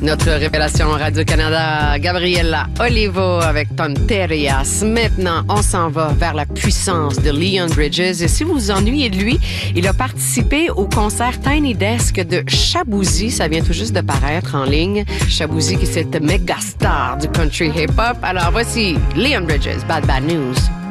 Notre révélation Radio-Canada, Gabriella Olivo avec Tonterias. Maintenant, on s'en va vers la puissance de Leon Bridges. Et si vous vous ennuyez de lui, il a participé au concert Tiny Desk de Shaboozey. Ça vient tout juste de paraître en ligne. Shaboozey qui est cette méga star du country hip-hop. Alors voici Leon Bridges, Bad Bad News.